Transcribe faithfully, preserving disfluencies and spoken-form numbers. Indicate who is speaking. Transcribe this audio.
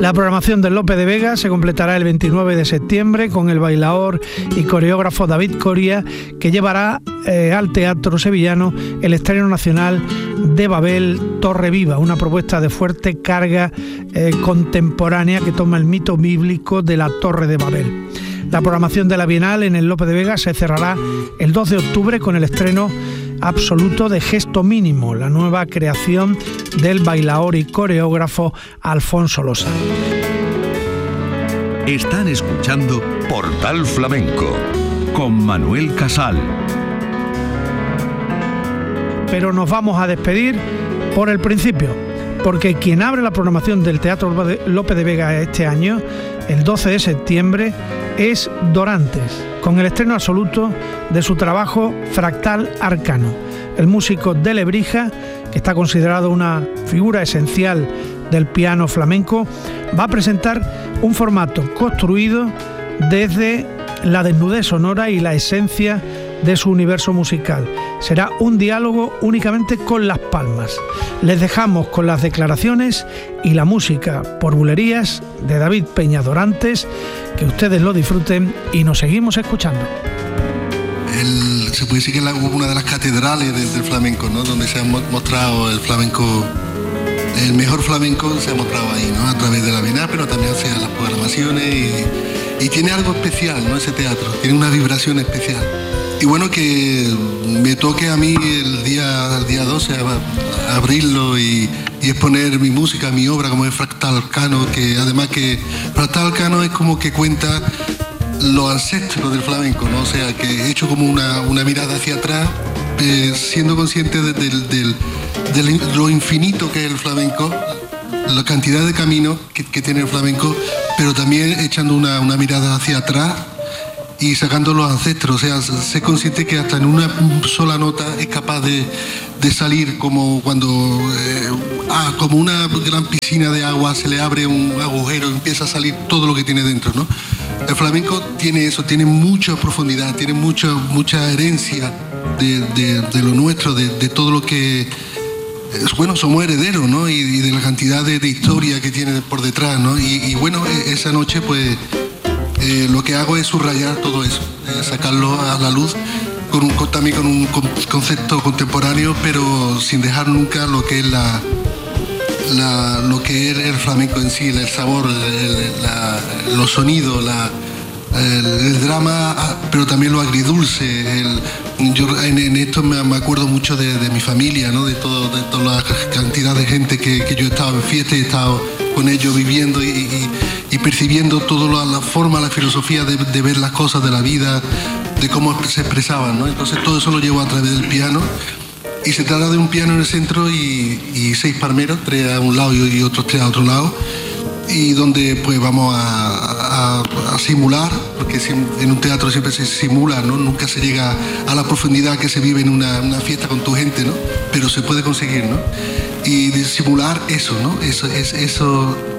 Speaker 1: La programación del Lope de Vega se completará el veintinueve de septiembre con el bailaor y coreógrafo David Coria, que llevará eh, al Teatro Sevillano el estreno nacional de Babel Torre Viva, una propuesta de fuerte carga eh, contemporánea que toma el mito bíblico de la Torre de Babel. La programación de la Bienal en el Lope de Vega se cerrará el dos de octubre con el estreno absoluto de Gesto Mínimo, la nueva creación del bailaor y coreógrafo Alfonso Losa.
Speaker 2: Están escuchando Portal Flamenco con Manuel Casal.
Speaker 1: Pero nos vamos a despedir por el principio, porque quien abre la programación del Teatro Lope de Vega este año, el doce de septiembre, es Dorantes, con el estreno absoluto de su trabajo Fractal Arcano. El músico de Lebrija, que está considerado una figura esencial del piano flamenco, va a presentar un formato construido desde la desnudez sonora y la esencia de su universo musical. Será un diálogo únicamente con las palmas. Les dejamos con las declaraciones y la música por bulerías de David Peña Dorantes. Que ustedes lo disfruten y nos seguimos escuchando.
Speaker 3: El, se puede decir que es la, una de las catedrales del, del flamenco, ¿no? Donde se ha mostrado el flamenco, el mejor flamenco se ha mostrado ahí, ¿no? A través de la Bienal, pero también hacia las programaciones y, y tiene algo especial, ¿no? Ese teatro, tiene una vibración especial. Y bueno, que me toque a mí el día, el día doce a, a abrirlo y, y exponer mi música, mi obra, como es Fractal Arcano, que además que Fractal Arcano es como que cuenta los ancestros del flamenco, ¿no? O sea, que he hecho como una, una mirada hacia atrás, eh, siendo consciente de, de, de, de, de lo infinito que es el flamenco, la cantidad de caminos que, que tiene el flamenco, pero también echando una, una mirada hacia atrás y sacando los ancestros. O sea, sé consciente que hasta en una sola nota es capaz de, de salir como cuando eh, ah, como una gran piscina de agua se le abre un agujero y empieza a salir todo lo que tiene dentro, ¿no? El flamenco tiene eso, tiene mucha profundidad, tiene mucha, mucha herencia de, de, de lo nuestro, de, de todo lo que bueno, somos herederos, ¿no? Y, y de la cantidad de, de historia que tiene por detrás, ¿no? Y, y bueno, esa noche pues Eh, lo que hago es subrayar todo eso, eh, sacarlo a la luz, con un, con, también con un con, concepto contemporáneo, pero sin dejar nunca lo que es la, la lo que es el flamenco en sí, el sabor, el, la, los sonidos, la, el, el drama, pero también lo agridulce. El, yo en, en esto me, me acuerdo mucho de, de mi familia, ¿no? De, todo, de toda la cantidad de gente que, que yo he estado en fiesta y he estado con ellos viviendo y, y, y percibiendo toda la, la forma, la filosofía de, de ver las cosas de la vida, de cómo se expresaban, ¿no? Entonces todo eso lo llevo a través del piano y se trata de un piano en el centro y, y seis palmeros, tres a un lado y, y otros tres a otro lado, y donde pues vamos a, a, a simular, porque en un teatro siempre se simula, ¿no? Nunca se llega a la profundidad que se vive en una, una fiesta con tu gente, ¿no? Pero se puede conseguir, ¿no? Y de simular eso, ¿no? Eso, es, eso